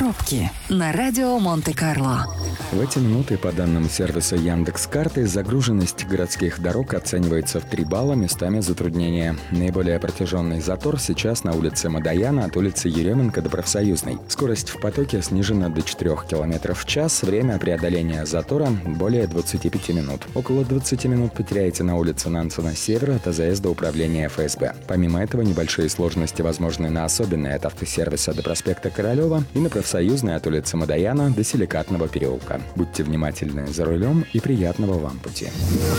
Пробки на радио Монте-Карло. В эти минуты, по данным сервиса Яндекс.Карты, загруженность городских дорог оценивается в 3 балла, местами затруднения. Наиболее протяженный затор сейчас на улице Мадояна от улицы Еременко до Профсоюзной. Скорость в потоке снижена до 4 км в час, время преодоления затора более 25 минут. Около 20 минут потеряете на улице Нансена-Север от АЗС до управления ФСБ. Помимо этого, небольшие сложности возможны на особенной от автосервиса до проспекта Королева и на Профсоюзной от улицы Мадояна до Силикатного переулка. Будьте внимательны за рулем и приятного вам пути.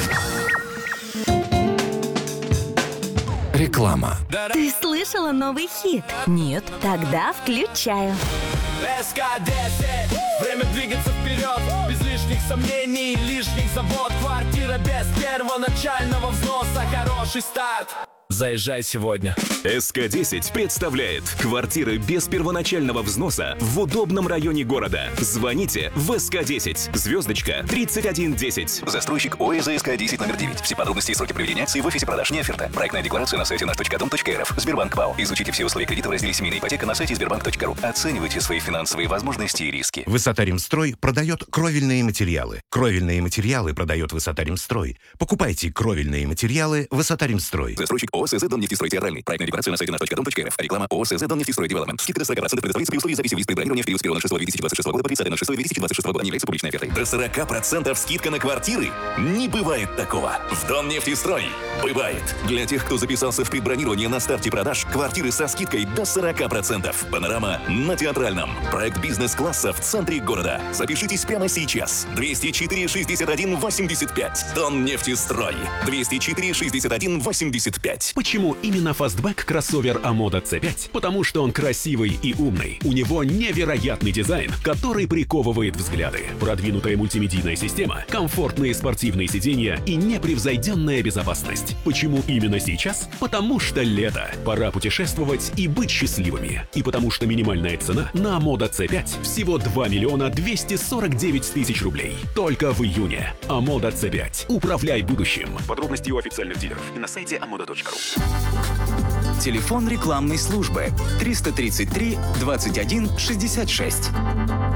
Реклама. Ты слышала новый хит? Нет. Тогда включаю. СК-10. Время двигаться вперед. Без лишних сомнений, лишних забот. Квартира без первоначального взноса. Хороший старт. Заезжай сегодня. СК-10 представляет квартиры без первоначального взноса в удобном районе города. Звоните в СК-10, звездочка 3110. Застройщик ОССК-10 номер 9. Все подробности и сроки проведения акции в офисе продаж не оферта. Проектная декларация на сайте наш.дом.рф. Сбербанк ПАО. Изучите все условия кредита в разделе «Семейная ипотека» на сайте сбербанк.ру. Оценивайте свои финансовые возможности и риски. Высота-Ремстрой продает кровельные материалы. Кровельные материалы продает Высота-Ремстрой. Покупайте кровельные материалы Высота-Ремстрой. Застройщик ОСС Доннефтестрой Театральный. Проектная декларация на сайте наш.дом.рф. Реклама ОСС Доннефтестрой Девелопмент. Скидка до 40% предоставляется при условии записи в лист предбронирования в период с 1.06.2026 года по 30.06.2026 года. Не является публичной офертой. До 40% скидка на квартиры? Не бывает такого. В Доннефтестрой бывает. Для тех, кто записался в предбронирование на старте продаж, квартиры со скидкой до 40%. Панорама на Театральном. Проект бизнес-класса в центре города. Запишитесь прямо сейчас. 204 61 85. Доннефтестрой. 204 61 85. Почему именно фастбэк кроссовер Амода C5? Потому что он красивый и умный. У него невероятный дизайн, который приковывает взгляды. Продвинутая мультимедийная система, комфортные спортивные сиденья и непревзойденная безопасность. Почему именно сейчас? Потому что лето. Пора путешествовать и быть счастливыми. И потому что минимальная цена на Амода C5 всего 2 миллиона 249 тысяч рублей. Только в июне. Амода C5. Управляй будущим. Подробности у официальных дилеров и на сайте amoda.ru. Телефон рекламной службы 333 21 66.